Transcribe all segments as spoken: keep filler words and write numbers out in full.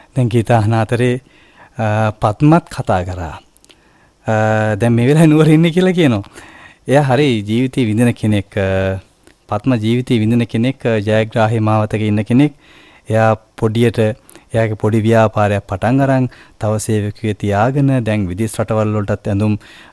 දැන් ගීත අහන අතරේ පත්මත් කතා කරා. දැන් මේ වෙලාවේ නුවර ඉන්නේ කියලා කියනවා. එයා හරි ජීවිතේ විඳින කෙනෙක්. පත්ම ජීවිතේ විඳින කෙනෙක්, ජයග්‍රාහී මාවතක ඉන්න කෙනෙක්. එයා පොඩියට එයාගේ පොඩි ව්‍යාපාරයක් පටන් අරන් තව සේවකයෙක් තියාගෙන දැන් විදේශ රටවල් වලටත් ඇඳුම්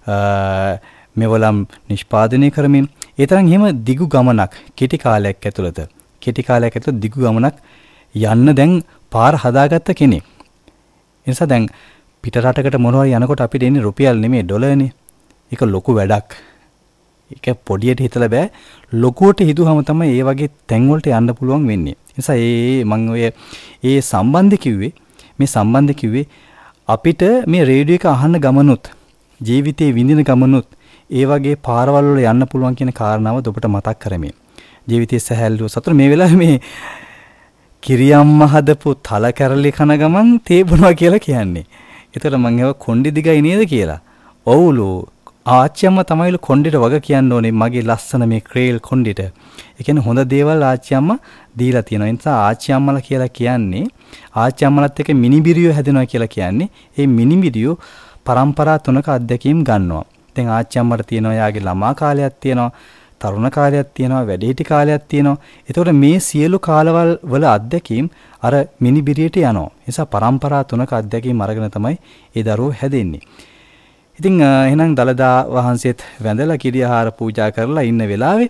මෙවලම් නිෂ්පාදනය කරමින් ඒ තරම් එහෙම දිගු ගමනක් කෙටි කාලයක් ඇතුළත කෙටි කාලයක් ඇතුළත දිගු ගමනක් යන්න දැන් පාර හදාගත්ත කෙනෙක්. ඒ නිසා දැන් පිට රටකට මොනවා යනකොට අපිට එන්නේ රුපියල් නෙමෙයි ඩොලර්නේ. ඒක ලොකු වැඩක්. ඒක පොඩියට හිතලා බෑ. ලොකුවට හිතුවම තමයි ඒ වගේ තැන් වලට යන්න පුළුවන් වෙන්නේ. ඒ නිසා ඒ මම ඔය ඒ සම්බන්ධ කිව්වේ මේ සම්බන්ධ කිව්වේ අපිට මේ රේඩියෝ එක අහන්න ගමනුත් ජීවිතේ විඳින ගමනුත් ඒ වගේ පාරවල් වල යන්න පුළුවන් කියන කාරණාව ඔබට මතක් කරමි. ජීවිතයේ සැහැල්ලුව සතුට මේ වෙලාවේ මේ කිරියම්ම හදපු තල කැරලි කන ගමන් තේ බොනවා කියලා කියන්නේ. ඒතර මම ඒව කොණ්ඩි දිගයි නේද කියලා. ඔව්ලු ආච්චියම්ම තමයිලු කොණ්ඩිට වග කියන්න ඕනේ මගේ ලස්සන මේ ක්‍රේල් කොණ්ඩිට. ඒ කියන්නේ හොඳ දේවල් ආච්චියම්ම දීලා තියෙනවා. ඒ නිසා ආච්චියම්මලා කියලා කියන්නේ ආච්චියම්මලත් එක්ක මිනිබිරියෝ හැදෙනවා කියලා කියන්නේ. ඒ මිනිබිරියෝ පරම්පරා තුනක අත්දැකීම් ගන්නවා. දැන් ආච්චියම්මට තියෙනවා යාගේ ළමා කාලයක් තියෙනවා, තරුණ කාලයක් තියෙනවා, වැඩිහිටි කාලයක් තියෙනවා. ඒතකොට මේ සියලු කාලවල වල අත්දැකීම් අර මිනිබිරියට යනවා. ඒ නිසා පරම්පරා තුනක අත්දැකීම් අරගෙන තමයි ඒ දරුවෝ හැදෙන්නේ. ඉතින් එහෙනම් දලදා වහන්සේත් වැඳලා කිරි ආහාර පූජා කරලා ඉන්න වෙලාවේ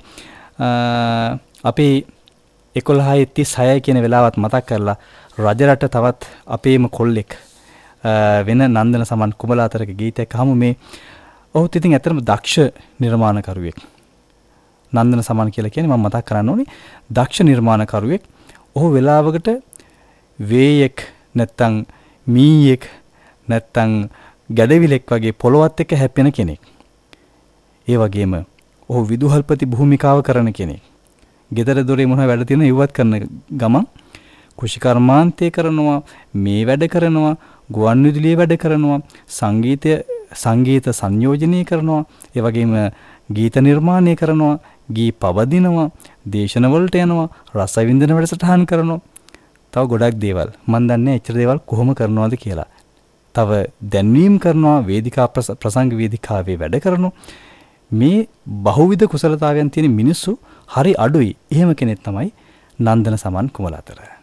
අපි එකොළහයි තිස් හයයි කියන වෙලාවත් මතක් කරලා රජරට තවත් අපේම කොල්ලෙක් වෙන නන්දන සමන් කුමලාතරක ගීතයක් අහමු. මේ ඔහුත් ඉතින් ඇත්තටම දක්ෂ නිර්මාණකරුවෙක්. නන්දන සමන් කියලා කියන්නේ මම මතක් කරන්න ඕනේ දක්ෂ නිර්මාණකරුවෙක්. ඔහු වෙලාවකට වේයෙක් නැත්තම් මීයෙක් නැත්තම් ගැඩවිලෙක් වගේ පොළොවත් එක්ක හැප්පෙන කෙනෙක්. ඒ වගේම ඔහු විදුහල්පති භූමිකාව කරන කෙනෙක්. ගෙදර දොරේ මොනවා වැඩ තියෙන ඉවත් කරන ගමන් කුෂිකර්මාන්තය කරනවා, මේ වැඩ කරනවා, ගුවන් විදුලියේ වැඩ කරනවා, සංගීතය සංගීත සංයෝජනය කරනවා, ඒ වගේම ගීත නිර්මාණය කරනවා, ගී පවදිනවා, දේශන වලට යනවා, රස වින්දන වැඩසටහන් කරනවා. තව ගොඩක් දේවල්. මම දන්නේ එච්චර දේවල් කොහොම කරනවද කියලා. තව දැන්වීම් කරනවා, වේදිකා ප්‍රසංග වේදිකාවේ වැඩ කරනවා. මේ බහුවිධ කුසලතාවයන් තියෙන මිනිස්සු හරි අඩුයි. එහෙම කෙනෙක් තමයි නන්දන සමන් කුමලාතර.